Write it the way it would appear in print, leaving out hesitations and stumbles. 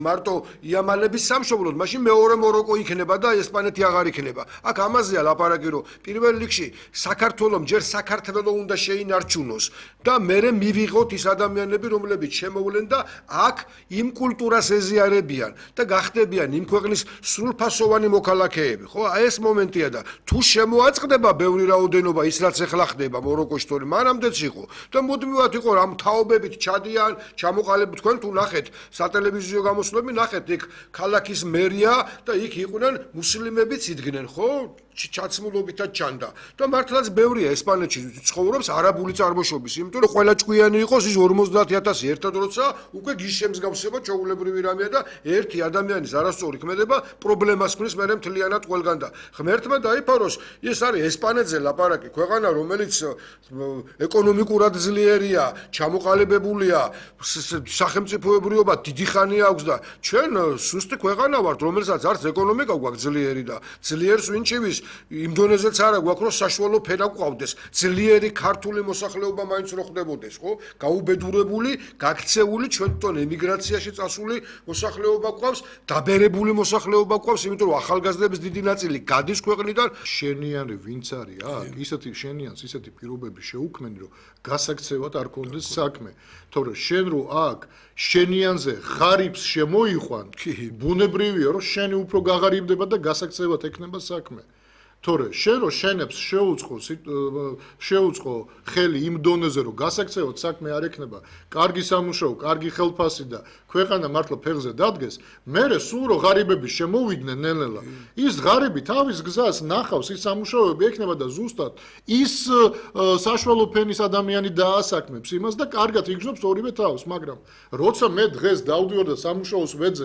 მარტო იამალების სამშობლოდ, მაშინ მეორე მოროკო იქნება და ესპანეთი აღარ იქნება. აქ ამაზეა ლაპარაკი, რომ პირველ რიგში საქართველოს ჯერ საქართველოს უნდა შეინარჩუნოს და მერე მივიღოთ ის ადამიანები, რომლებიც შემოვლენ და აქ იმ კულტურას ეზიარებიან და გახდებიან იმ ქვეყნის სრულფასოვანი მოქალაქეები. ხო, აი ეს მომენტია და თუ შემოაწყდება ბევრი რაოდენობა ის რაც ახლა ხდება მოროკოში, თორე მანამდეც იყო და მუდმივად იყო რა თაობებით ჩადიან, ჩამოყალიბ თქვენ თუ ნახეთ სატელევიზიო ნახეთ იქ ქალაქის მერია და იქ იყვნენ მუსლიმებიც იდგნენ, ხო? ჩაცმულობითაც ჩანდა. და მართლაც ბევრია ესპანეთში ცხოვრობს არაბული წარმოშობის, იმიტომ რომ ყველა ჭკვიანი იყოს ის 50000 ერთად როცა უკვე გიშემსგავსება ჩაულებრივი რამეა და ერთი ადამიანის არასწორი ქმედება პრობლემას ქმნის მერე მთლიანად ყველგან და ღმერთმა დაიფაროს, ეს არის ესპანეთზე ლაპარაკი, ქვეყანა რომელიც ეკონომიკურად ძლიერია, ჩამოყალიბებულია, სახელმწიფოებრიობა დიდი ხანია აქვს და ჩვენ სუსტი ქვეყანა ვართ, რომელსაც არც ეკონომიკა გვაქვს ძლიერი და ძლიერს ვინ ჭივის იმ დონეზეც არა გვაქვს რომ საშუალო ფენა გვყავდეს ძლიერი ქართული მოსახლეობა მაინც რო ხდებოდეს ხო გაუბედურებული გაქცეული ჩვენ თვითონ ემიგრაციაში წასული მოსახლეობა გვყავს დაბერებული მოსახლეობა გვყავს იმიტომ რომ ახალგაზრდების დიდი ნაწილი გადის ქვეყნიდან შენიანი ვინც არის აქ ისეთი შენიანს ისეთი პირობები შეუქმენი რომ გასაქცევად არ კონდეს საქმე თორე შენ რო აქ შენიანზე ღარიბს შემოიყვან ბუნებრივია რომ შენი უფრო გაღარიბდება და გასაქცევად ექნება საქმე თორე შენ რო შენებს შეუწყო ხელი იმ დონეზე რომ გასაქცევად საქმე არ ექნება კარგი სამუშაო კარგი ხელფასი და ქვეყანა მართლა ფეხზე დადგეს მერე სულ რო ღარიბები შემოვიდნენ ნელ-ნელა ის ღარიბი თავის გზას ნახავს ის სამუშაოები ექნება და ზუსტად ის საშუალო ფენის ადამიანი დაასაქმებს იმას და კარგად იგრძნობს ორივე თავს მაგრამ როცა მე დღეს დავდივარ და სამუშაოს ვეძებ